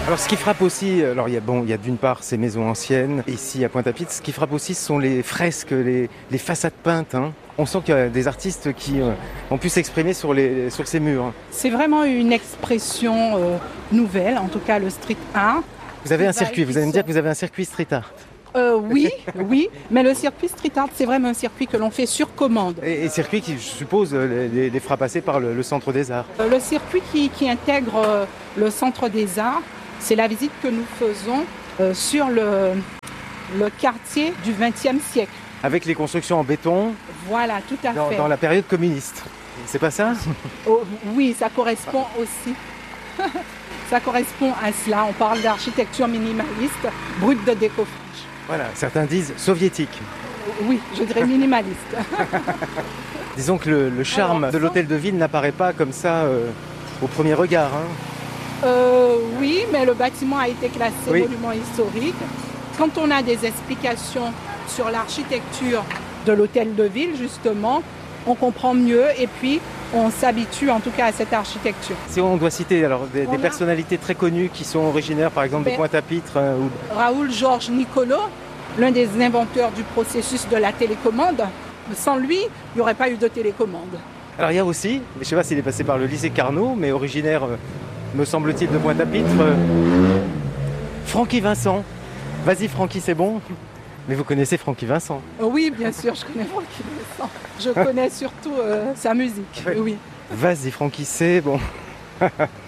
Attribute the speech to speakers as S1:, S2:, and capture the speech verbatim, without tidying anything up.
S1: Alors ce qui frappe aussi, alors il y a, bon, il y a d'une part ces maisons anciennes, ici à Pointe-à-Pitre, ce qui frappe aussi ce sont les fresques, les, les façades peintes. Hein. On sent qu'il y a des artistes qui euh, ont pu s'exprimer sur, les, sur ces murs.
S2: C'est vraiment une expression euh, nouvelle, en tout cas le street art.
S1: Vous avez un circuit, vous allez me dire que vous avez un circuit street art.
S2: Euh, oui, oui, mais le circuit street art, c'est vraiment un circuit que l'on fait sur commande.
S1: Et, et circuit qui, je suppose, les, les, les fera passer par le, le Centre des Arts.
S2: Euh, le circuit qui, qui intègre euh, le Centre des Arts, c'est la visite que nous faisons euh, sur le, le quartier du vingtième siècle.
S1: Avec les constructions en béton.
S2: Voilà, tout à
S1: dans,
S2: fait.
S1: Dans la période communiste. C'est pas ça?
S2: Oh, oui, ça correspond aussi. Ça correspond à cela. On parle d'architecture minimaliste, brute de décoffrage.
S1: Voilà, certains disent soviétique.
S2: Oui, je dirais minimaliste.
S1: Disons que le, le charme Alors, de l'hôtel de ville n'apparaît pas comme ça euh, au premier regard. Hein.
S2: Euh, oui, mais le bâtiment a été classé
S1: oui.
S2: monument historique. Quand on a des explications sur l'architecture de l'hôtel de ville, justement, on comprend mieux et puis on s'habitue en tout cas à cette architecture.
S1: Si on doit citer alors des, des personnalités très connues qui sont originaires par exemple ben, de Pointe-à-Pitre euh, ou...
S2: Raoul Georges Nicolo, l'un des inventeurs du processus de la télécommande. Sans lui, il n'y aurait pas eu de télécommande.
S1: Alors il y a aussi, je ne sais pas s'il est passé par le lycée Carnot, mais originaire, euh, me semble-t-il, de Pointe-à-Pitre, euh, Francky Vincent. Vas-y Francky, c'est bon? Mais vous connaissez Francky Vincent?
S2: Oui, bien sûr, je connais Francky Vincent. Je connais surtout euh, sa musique, oui.
S1: Vas-y Francky, c'est bon.